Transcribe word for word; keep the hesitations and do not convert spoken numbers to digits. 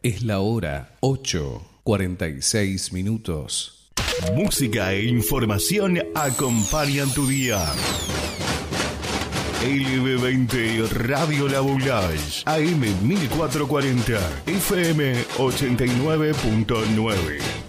Es la hora ocho cuarenta y seis minutos. Música e información acompañan tu día. L B veinte Radio La Boulage, A M mil cuatrocientos cuarenta, F M ochenta y nueve punto nueve.